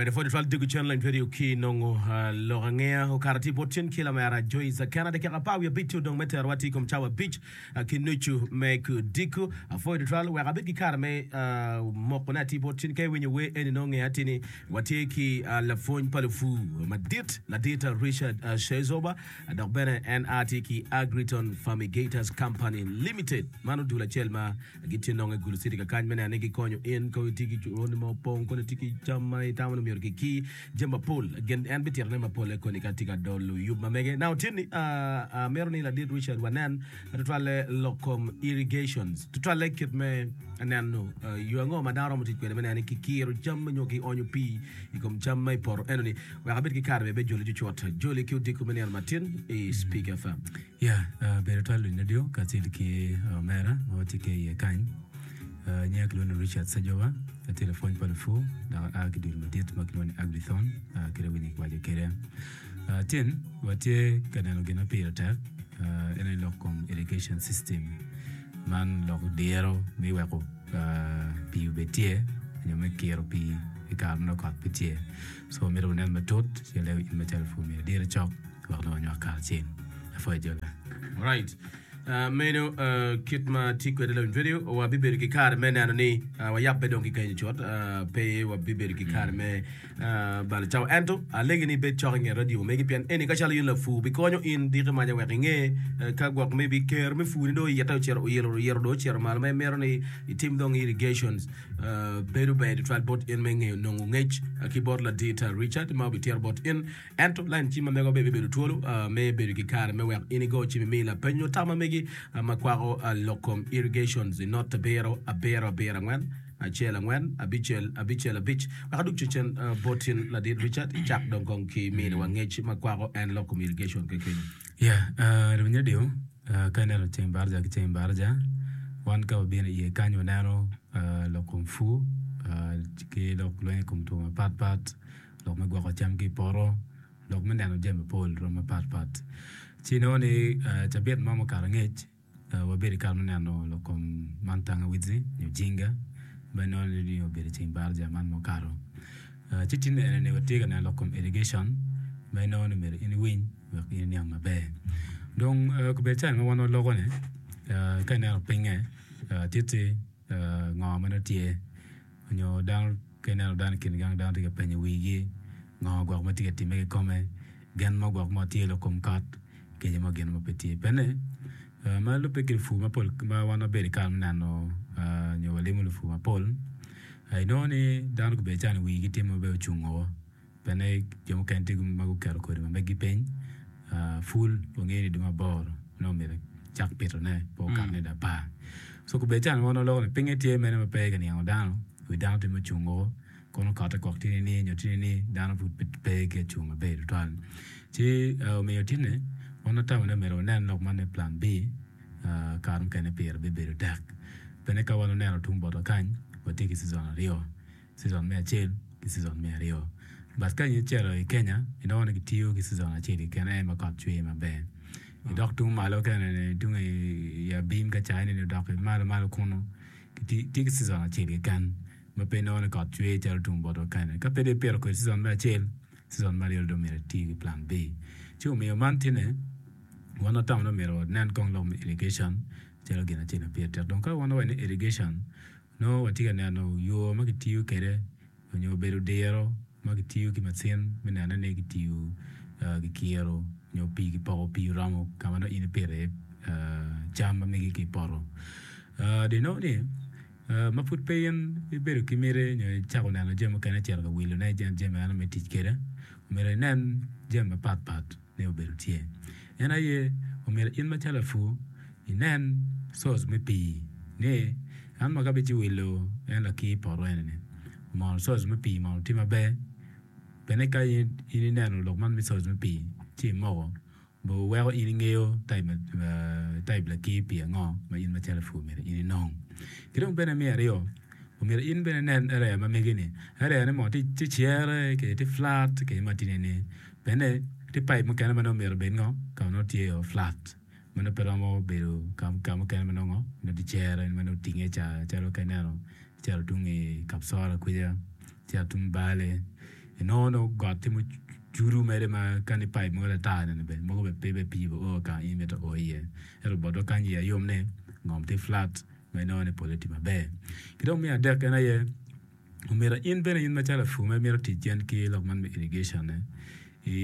Right, for the trial digu channel and video ki nongo lorangea o karati botin kila mara Joyce Canada kaka pawi bitu dong meter wati kom chawa beach kinuchu meku diku for the trial where abit ki kar me mokona ti botin ke wenye we eni nonge atini wati ki la phone palufu madit la data Richard Shezoba dok bene NRT ki Agriton Fumigators Company Limited manu dula chelma gitin nonge gulu city ka kan mena negi konyo in ko tiki churon mo pong ko tiki chama tamu mi ki jemba pol gen en bitir ne ma pol ko ni katika dolu yub mamege now tini meroni la did Richard wanan tutwale locom irrigations tutwale kit me anano yuango madaro mo tikwe me ani kikiro jamba nyoki onyo pi ikom jamba por enoni wa habit ki karbe be joli chuota joli ki utiku me Martin e speaker fam beretwale ndio katil ki mera wotike ye kan nyak lona Richard Sajoba telefone par fo da agdul matit makloni agrithon kere wini kwaje kere tin wate kanano gena pirata ene lokom irrigation system man lok dero mi wako pi betie nyame kero pi ikarno kat betie so mi ronen matot yele in metal fo mi dero chok warno nyaka chen afo jola right meno kitma tikwe de la video wa biberi ki kar me nanani wa yappe don ki kay chot pe wa biberi ki kar me bal chaw ento legi ni be chawnge radio me gi pian eni ka chala yula fu bi konyo in di ma ja weringe ka gwak me bi ker me fu ni do yata cher o yero do cher mal me meroni team dong irrigations bedu be the trial bot in me nge no ngech ki bot la data Richard ma bi ter bot in ento line chi ma me go be be tolo me be ki kar me wer ini go chi me la penyo tama me makwaro locom irrigations not bero abera ngwan achela ngwan abichel abich wakaduk chichen botin la did Richard chak dong kong ki mine wangech makwaro and locom irrigation keke revnya dio kanero chembarja wan ka bien ye kanyo nano locom fu ki lok loe kum to pat lok me gwa cham ki poro lok me nano jem pol ro pat chino ni chabet mama karangech waberi kalmana no lokom mantanga wizi jinga bano li waberi chimbarja man mokaro chitin ne watiga na lokom irrigation bano ne mer in win wa in yang mabe donc ko becha ma wono logo ne kana pinge titi ngama tie nyo dan kana dan kin gang dan tiga penye wigi ngwa ma tiga time kome gan ma gwa ma tie lokom kat ke jama gen ma peti bene ma lo pe fu ma pol ma wana be kalm nano nyo wale mo fu ma pol ai no ni dan ko be chan wi gite mo be chungo bene jamo kan te ma ko kar ko ma gi pen full o ngeni de ma bor no me chak peto ne po kan ne da pa so ko be chan wono lo ne pinge tie me ma pe gan yang dan wi dan te mo chungo kono kata ko ti ni nyo ti ni dan fu pe ke chungo be ran ti me yo tine ona ta wona mero nan nok mane plan B karum kene per be beru dak bene ka wono nero tum bodo kan wati ki season rio season me achel ki season me rio bas kan ye chero e Kenya ino ona ki tiyo ki season achel kene ma ka chwe ma be i dok tum malo kene ne tum ya bim ka chine ne dok malo kono ki ti ki season achel kan ma pe no ona ka chwe chero tum bodo kan ka pe de per ko season me achel season mario do mere ti plan B chu me mantine wana town no mero nan kong lo irrigation chelo gina chena pieter donc wana wana irrigation no watiga nano yo magitiyu kere nyo beru dero magitiyu ki matsen menana negitiyu gikiero nyo pi po pi ramo kamano in pere jamba megi ki poro de no ni maput peyen beru ki mere nyo chago nano jema kana cherga wilo na jema ana metit kere mere nan jema pat ne beru tie ena ye omer in ma telefu inen sos me pi ne an ma gabe ji wilo en la ki poro ene ma sos me pi ma ti ma be bene ka in inen lo man mi sos me pi ti mo bo we in ngeo type la ki pi ngo ma in ma telefu me in non kidong bene me rio omer in bene nen ere ma me gini ere ne mo ti chere ke ti flat ke ma ti ne bene ti pipe mo kana mano mer ben ngo ka no tie o flat mano pero mo bero kam kana mano ngo no ti chere mano tinge cha lo kana no cha tungi kapsora kuya cha tumbale no got timo juru mere ma kani pai mo la ta ne be mo be pe pi bo ka i me to o ye ero bodo kan ye yom ne ngom te flat me no ne politi ma be kido mi ade kana ye mera in bene in ma chala fu me mera ti jen ki lo man irrigation ne